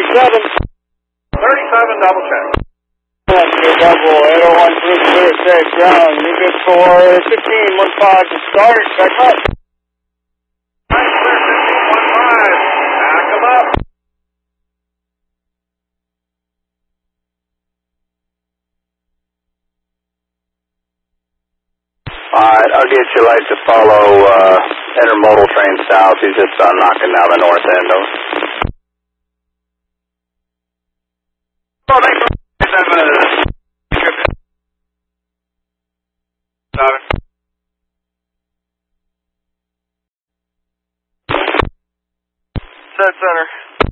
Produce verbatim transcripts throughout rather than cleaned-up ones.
thirty-seven. thirty-seven, double check. Double eight oh one three clear safe ground. You good for fifteen one five to start. Back up. Nice clear fifteen one five. Back them up. Alright, I'll get your light to follow uh, intermodal train south. He's just uh, knocking down the north end of it. Oh, thanks for seven. Set center.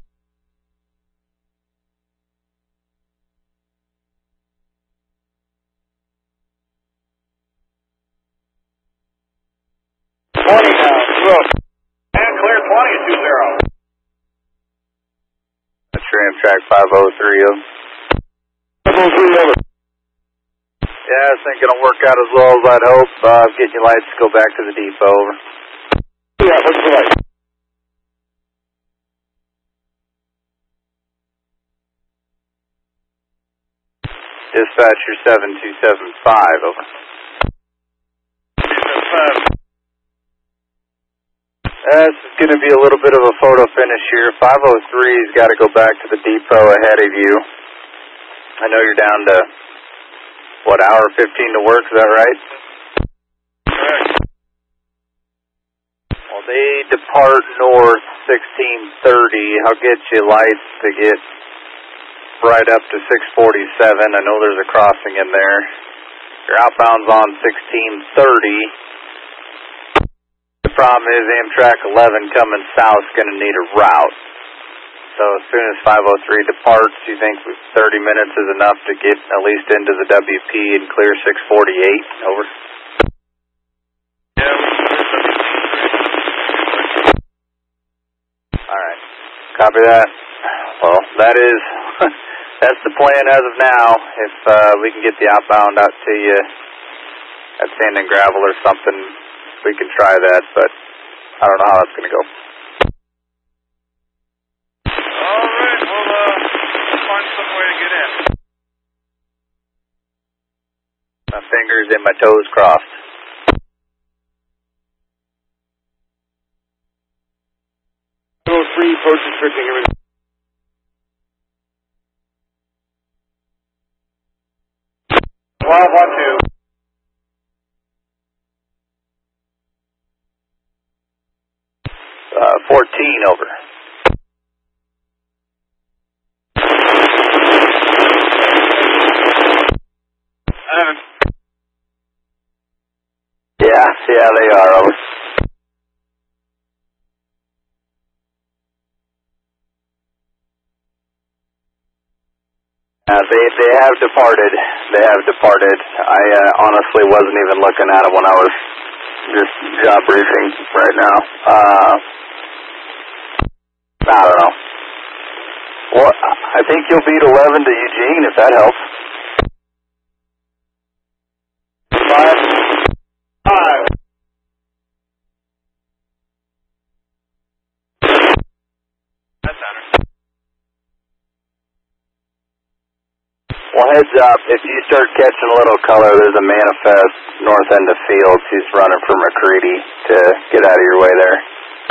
twenty now. Look. And clear twenty at two zero. That's your Amtrak five oh three. five oh three over. Yeah, this ain't gonna work out as well as I'd hope. Uh, getting your lights to go back to the depot. Over. Yeah, what's the light? Dispatcher seven two seven five. Over. This is going to be a little bit of a photo finish here. five oh three's got to go back to the depot ahead of you. I know you're down to, what, hour fifteen to work, is that right? Correct. Well, they depart north sixteen thirty. I'll get you lights to get right up to six forty-seven. I know there's a crossing in there. Your outbound's on sixteen thirty. The problem is Amtrak eleven coming south is going to need a route. So as soon as five oh three departs, you think thirty minutes is enough to get at least into the W P and clear six forty-eight? Over. Yeah. All right. Copy that. Well, that is, that's the plan as of now. If uh, we can get the outbound out to you at sand and gravel or something, we can try that, but I don't know how that's going to go. All right, we'll uh, find some way to get in. My fingers and my toes crossed. five oh three, approach restricting everything. twelve one two. Uh, fourteen over. Seven. Yeah, yeah, they are over. Uh, they they have departed. They have departed. I uh, honestly wasn't even looking at it when I was just job briefing right now. Uh, I don't know. Well, I think you'll beat eleven to Eugene if that helps. Five. Five. That's center. Well, heads up, if you start catching a little color, there's a manifest north end of Fields who's running for McCready to get out of your way there.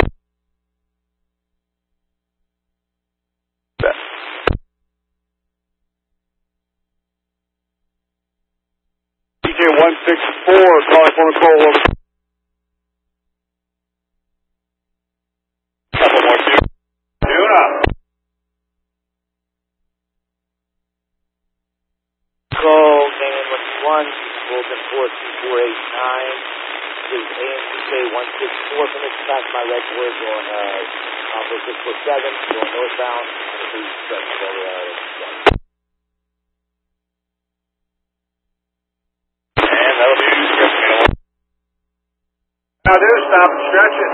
D J one six four, calling for a call over. Couple more two. Tune up. Call man one one, Golden four two four eight nine. This is A M C K one six four from this back my red board on uh Alpha six four seven, going northbound, and please stretch over uh And that'll do. Now do stop and stretch it.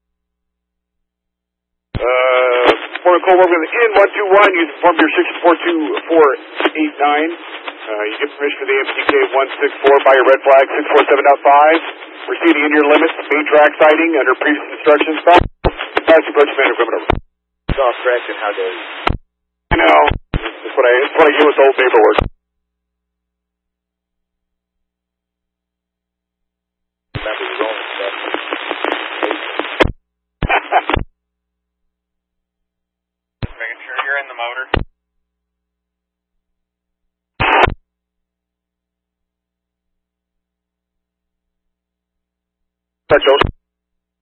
Uh, for a call over the N one two one, you inform your six four two four eight nine. Uh, you get permission for the M C K one six four by your red flag six four seven point five. Proceeding in your limits, main track sighting under previous instructions. Fast approach man equipment over. Soft correction, how dare you? I know. That's what I, that's what I get with old paperwork. Remember your own stuff. Just making sure you're in the motor. Is that Joseph?